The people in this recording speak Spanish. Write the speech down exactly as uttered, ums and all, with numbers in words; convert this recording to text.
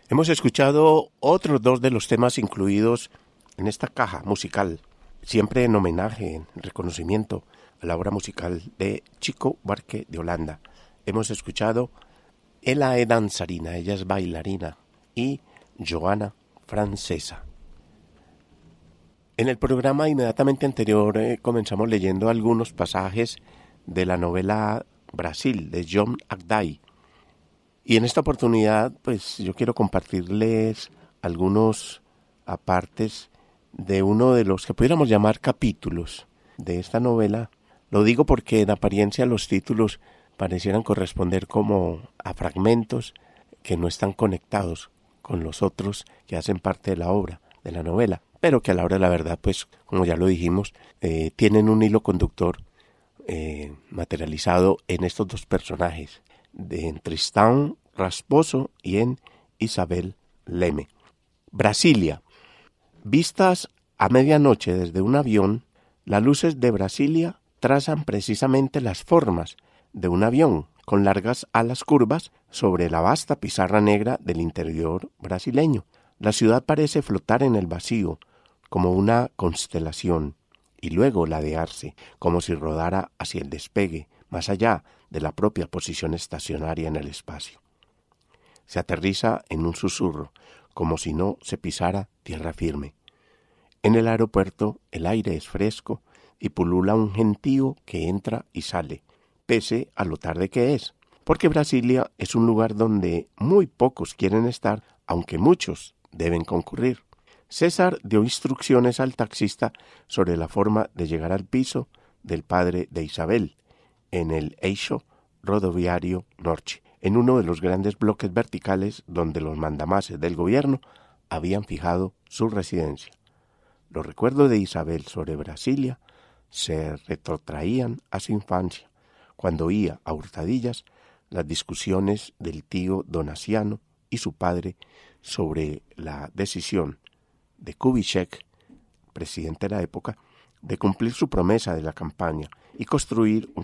Hemos escuchado otros dos de los temas incluidos en esta caja musical, siempre en homenaje, en reconocimiento a la obra musical de Chico Buarque de Holanda. Hemos escuchado Ella è danzarina, ella es bailarina, y Joana francesa. En el programa inmediatamente anterior eh, comenzamos leyendo algunos pasajes de la novela Brasil de John Agday. Y en esta oportunidad, pues yo quiero compartirles algunos apartes de uno de los que pudiéramos llamar capítulos de esta novela. Lo digo porque en apariencia los títulos parecieran corresponder como a fragmentos que no están conectados con los otros que hacen parte de la obra, de la novela, pero que a la hora de la verdad, pues como ya lo dijimos, eh, tienen un hilo conductor eh, materializado en estos dos personajes, de en Tristán Rasposo y en Isabel Leme. Brasilia. Vistas a medianoche desde un avión, las luces de Brasilia trazan precisamente las formas de un avión con largas alas curvas sobre la vasta pizarra negra del interior brasileño. La ciudad parece flotar en el vacío como una constelación y luego ladearse como si rodara hacia el despegue, más allá de la propia posición estacionaria en el espacio. Se aterriza en un susurro, como si no se pisara tierra firme. En el aeropuerto el aire es fresco y pulula un gentío que entra y sale, pese a lo tarde que es, porque Brasilia es un lugar donde muy pocos quieren estar, aunque muchos deben concurrir. César dio instrucciones al taxista sobre la forma de llegar al piso del padre de Isabel, en el Eixo Rodoviario Norte, en uno de los grandes bloques verticales donde los mandamases del gobierno habían fijado su residencia. Los recuerdos de Isabel sobre Brasilia se retrotraían a su infancia, cuando oía a hurtadillas las discusiones del tío Donaciano y su padre sobre la decisión de Kubitschek, presidente de la época, de cumplir su promesa de la campaña y construir un